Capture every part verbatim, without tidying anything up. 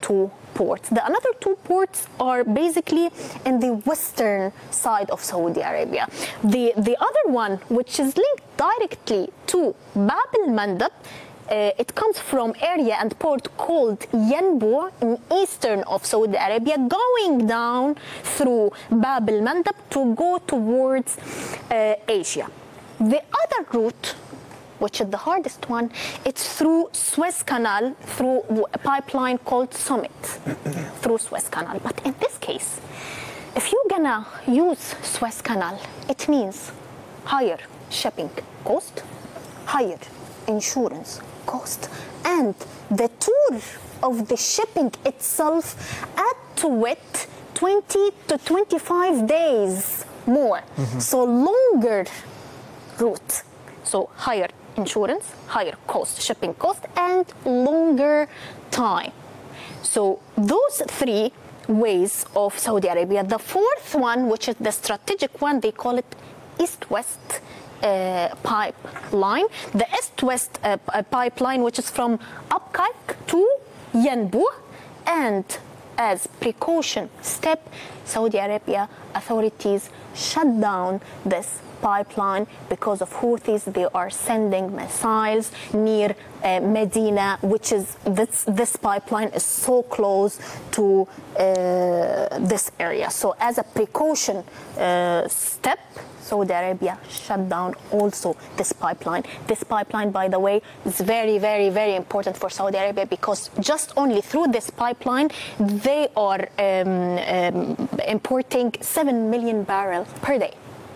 two ports. The another two ports are basically in the western side of Saudi Arabia. The, the other one, which is linked directly to Bab al-Mandab, Uh, it comes from area and port called Yanbu in eastern of Saudi Arabia, going down through Bab al-Mandab to go towards uh, Asia. The other route, which is the hardest one, it's through Suez Canal, through a pipeline called Summit, through Suez Canal. But in this case, if you're gonna use Suez Canal, it means higher shipping cost, higher insurance cost, and the tour of the shipping itself add to it twenty to twenty-five days more. Mm-hmm. So longer route, so higher insurance, higher cost, shipping cost, and longer time. So those three ways of Saudi Arabia. The fourth one, which is the strategic one, they call it east-west Uh, pipeline, the east-west uh, pipeline, which is from Abqaiq to Yanbu, and as precaution step, Saudi Arabia authorities shut down this pipeline because of Houthis. They are sending missiles near uh, Medina, which is this this pipeline is so close to uh, this area. So as a precaution uh, step, Saudi Arabia shut down also this pipeline. This pipeline, by the way, is very, very, very important for Saudi Arabia because just only through this pipeline, they are um, um, importing seven million barrels per day.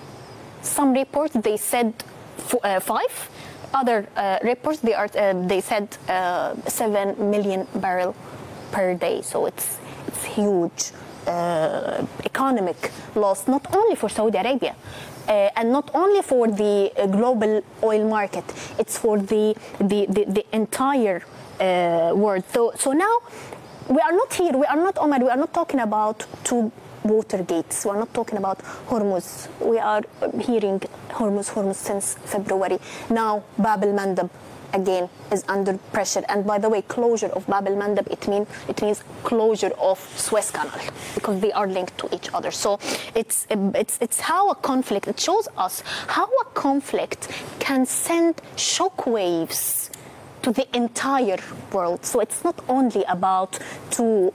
Some reports, they said f- uh, five. Other uh, reports, they, are, uh, they said uh, seven million barrels per day. So it's, it's huge uh, economic loss, not only for Saudi Arabia, Uh, and not only for the uh, global oil market, it's for the the, the, the entire uh, world. So, so now we are not here, we are not, Omar, we are not talking about two water gates. We are not talking about Hormuz. We are hearing Hormuz, Hormuz since February. Now Bab al-Mandab again is under pressure, and by the way, closure of Bab al-Mandab, it means it means closure of Suez Canal because they are linked to each other. So it's it's it's how a conflict, it shows us how a conflict can send shockwaves to the entire world. So it's not only about two uh,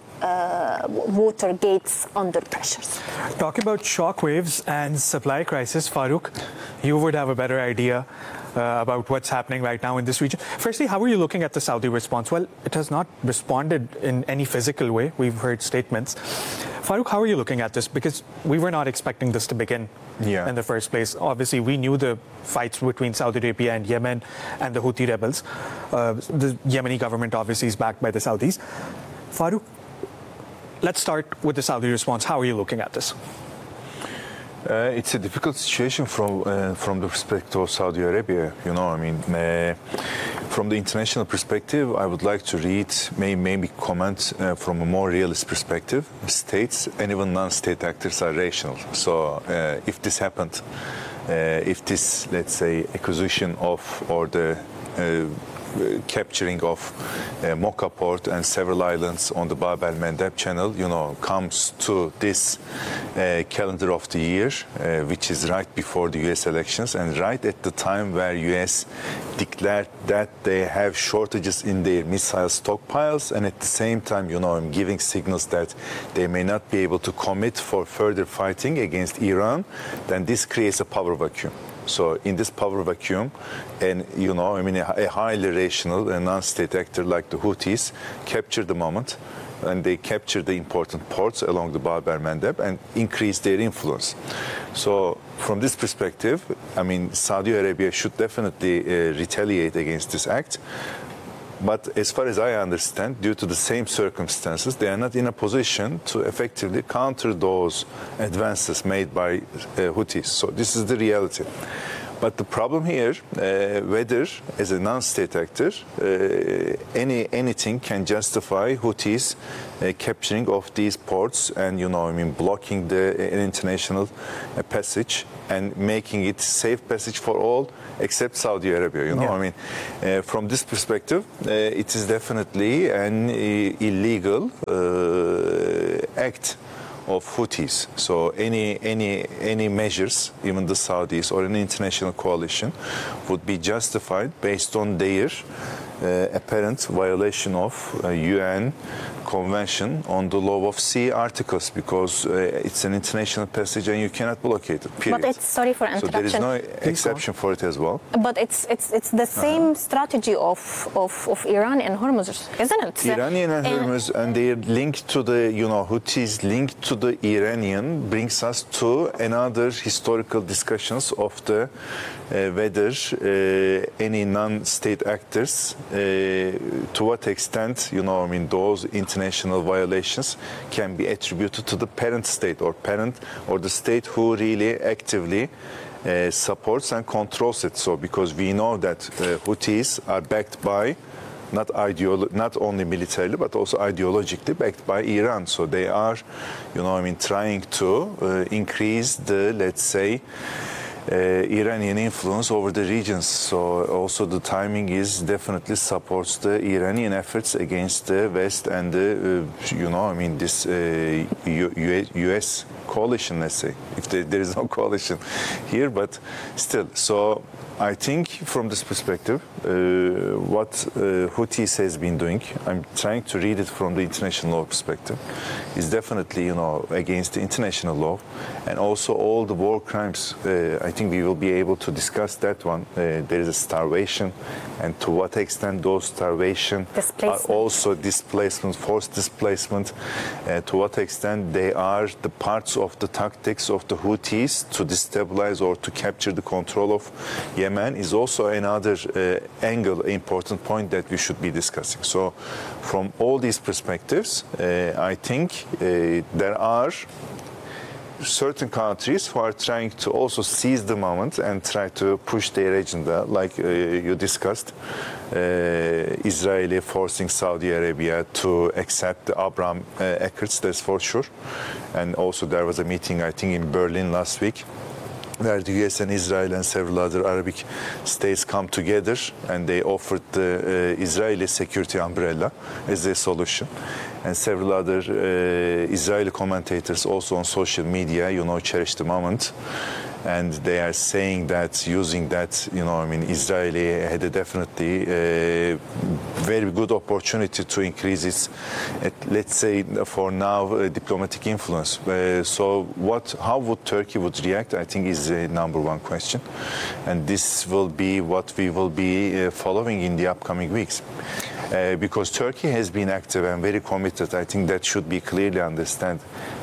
water gates under pressures. Talking about shockwaves and supply crisis, Farooq, you would have a better idea Uh, about what's happening right now in this region. Firstly, how are you looking at the Saudi response? Well, it has not responded in any physical way. We've heard statements. Farooq, how are you looking at this? Because we were not expecting this to begin yeah. in the first place. Obviously, we knew the fights between Saudi Arabia and Yemen and the Houthi rebels. Uh, the Yemeni government obviously is backed by the Saudis. Farooq, let's start with the Saudi response. How are you looking at this? Uh, it's a difficult situation from uh, from the perspective of Saudi Arabia. You know, I mean, uh, from the international perspective, I would like to read, may, maybe comment uh, from a more realist perspective. States and even non-state actors are rational. So uh, if this happened, uh, if this, let's say, acquisition of or the uh, capturing of uh, Mocha port and several islands on the Bab al-Mandab channel, you know, comes to this uh, calendar of the year, uh, which is right before the U S elections and right at the time where U S declared that they have shortages in their missile stockpiles, and at the same time, you know, I'm giving signals that they may not be able to commit for further fighting against Iran, then this creates a power vacuum. So in this power vacuum, and you know, I mean, a, a highly rational and non-state actor like the Houthis capture the moment, and they capture the important ports along the Bab al-Mandab and increase their influence. So from this perspective, I mean, Saudi Arabia should definitely uh, retaliate against this act. But as far as I understand, due to the same circumstances, they are not in a position to effectively counter those advances made by uh, Houthis. So this is the reality. But the problem here, uh, whether as a non-state actor, uh, any anything can justify Houthis uh, capturing of these ports and, you know, I mean, blocking the uh, international uh, passage and making it safe passage for all except Saudi Arabia. You know, Yeah. I mean, uh, from this perspective, uh, it is definitely an uh, illegal uh, act of Houthis. So any any any measures, even the Saudis or an international coalition, would be justified based on their uh, apparent violation of uh, U N Convention on the Law of Sea articles, because uh, it's an international passage and you cannot blockade it. Period. But it's, sorry for so there is interruption. no exception for it as well. But it's it's it's the same strategy of, of, of Iran and Hormuz, isn't it? Iranian and Hormuz and their link to the, you know, Houthis link to the Iranian brings us to another historical discussions of the uh, whether uh, any non-state actors, uh, to what extent, you know, I mean, those international violations can be attributed to the parent state or parent or the state who really actively uh, supports and controls it. So because we know that uh, Houthis are backed by not ideolo- not only militarily but also ideologically backed by Iran. So they are, you know, I mean, trying to uh, increase the, let's say, uh, Iranian influence over the regions. So also the timing is definitely supports the Iranian efforts against the West and the, uh, you know, I mean, this uh, U- U S coalition, let's say, if there, there is no coalition here, but still. So I think from this perspective, uh, what uh, Houthis has been doing, I'm trying to read it from the international law perspective, is definitely, you know, against the international law, and also all the war crimes. Uh, I think we will be able to discuss that one. Uh, there is a starvation, and to what extent those starvation are also displacement, forced displacement, uh, to what extent they are the parts of the tactics of the Houthis to destabilize or to capture the control of Yemen is also another uh, angle, important point that we should be discussing. So from all these perspectives, uh, I think uh, there are certain countries who are trying to also seize the moment and try to push their agenda, like uh, you discussed, uh, Israeli forcing Saudi Arabia to accept the Abraham uh, Accords, that's for sure. And also there was a meeting, I think, in Berlin last week, where the U S and Israel and several other Arabic states come together and they offered the uh, Israeli security umbrella as a solution. And several other uh, Israeli commentators also on social media, you know, cherish the moment. And they are saying that using that, you know, I mean, Israeli had a definitely a very good opportunity to increase its, let's say, for now, uh, diplomatic influence. Uh, so, what, how would Turkey would react? I think is the number one question, and this will be what we will be uh, following in the upcoming weeks. Uh, because Turkey has been active and very committed. I think that should be clearly understood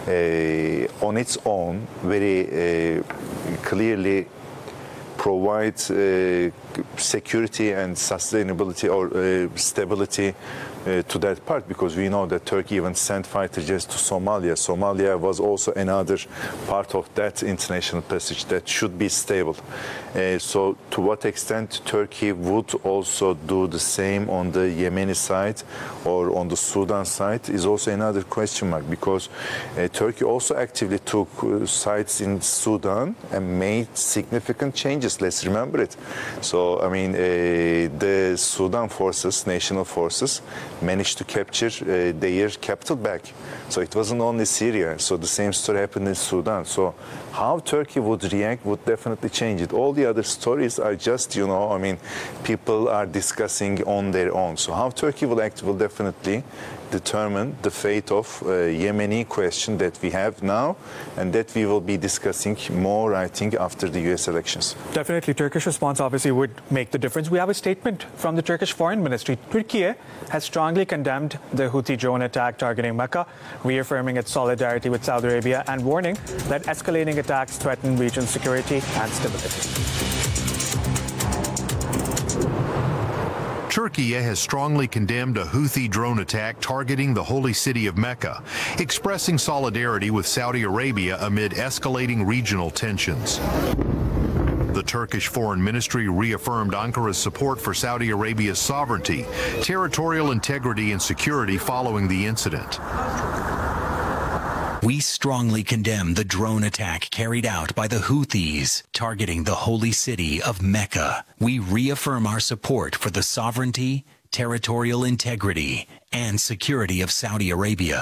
uh, on its own, very uh, clearly provides uh, security and sustainability or uh, stability uh, to that part, because we know that Turkey even sent fighter jets to Somalia. Somalia was also another part of that international passage that should be stable. Uh, so to what extent Turkey would also do the same on the Yemeni side or on the Sudan side is also another question mark, because uh, Turkey also actively took uh, sides in Sudan and made significant changes. Let's remember it. So, I mean, uh, the Sudan forces, national forces, managed to capture uh, their capital back. So it wasn't only Syria. So the same story happened in Sudan. So how Turkey would react would definitely change it. All the other stories are just, you know, I mean, people are discussing on their own. So how Turkey will act will definitely determine the fate of uh, Yemeni question that we have now, and that we will be discussing more, I think, after the U S elections. Definitely, Turkish response obviously would make the difference. We have a statement from the Turkish Foreign Ministry. Turkey has strongly condemned the Houthi drone attack targeting Mecca, reaffirming its solidarity with Saudi Arabia and warning that escalating attacks threaten region security and stability. Turkey has strongly condemned a Houthi drone attack targeting the holy city of Mecca, expressing solidarity with Saudi Arabia amid escalating regional tensions. The Turkish Foreign Ministry reaffirmed Ankara's support for Saudi Arabia's sovereignty, territorial integrity, and security following the incident. We strongly condemn the drone attack carried out by the Houthis targeting the holy city of Mecca. We reaffirm our support for the sovereignty, territorial integrity, and security of Saudi Arabia.